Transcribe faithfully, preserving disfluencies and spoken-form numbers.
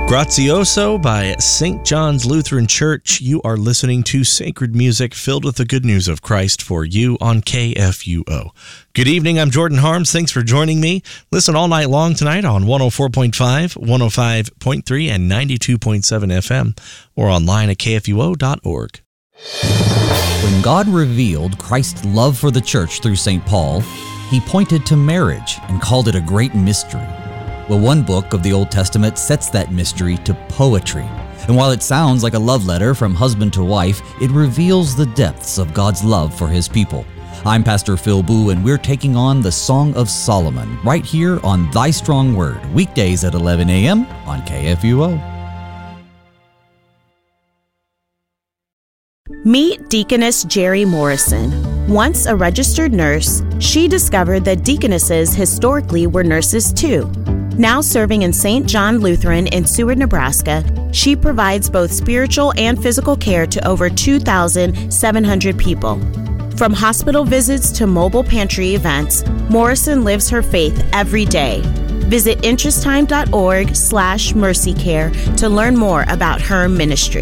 Grazioso by Saint John's Lutheran Church. You are listening to sacred music filled with the good news of Christ for you on K F U O. Good evening, I'm Jordan Harms. Thanks for joining me. Listen all night long tonight on one oh four point five, one oh five point three, and ninety-two point seven F M, or online at K F U O dot org. When God revealed Christ's love for the church through Saint Paul, he pointed to marriage and called it a great mystery. Well, one book of the Old Testament sets that mystery to poetry. And while it sounds like a love letter from husband to wife, it reveals the depths of God's love for his people. I'm Pastor Phil Boo, and we're taking on the Song of Solomon right here on Thy Strong Word, weekdays at eleven a.m. on K F U O. Meet Deaconess Jerry Morrison. Once a registered nurse, she discovered that deaconesses historically were nurses too. Now serving in Saint John Lutheran in Seward, Nebraska, she provides both spiritual and physical care to over two thousand seven hundred people. From hospital visits to mobile pantry events, Morrison lives her faith every day. Visit interest time dot org slash mercy care to learn more about her ministry.